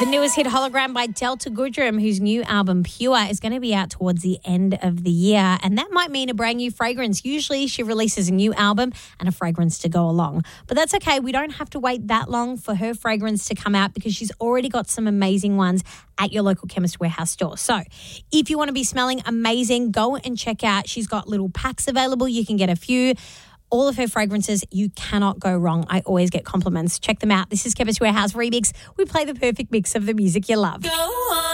The newest hit Hologram by Delta Goodrem, whose new album Pure is going to be out towards the end of the year. And that might mean a brand new fragrance. Usually she releases a new album and a fragrance to go along. But that's okay. We don't have to wait that long for her fragrance to come out because she's already got some amazing ones at your local Chemist Warehouse store. So if you want to be smelling amazing, go and check out. She's got little packs available. You can get a few. All of her fragrances, you cannot go wrong. I always get compliments. Check them out. This is Chemist Warehouse Remix. We play the perfect mix of the music you love. Go on.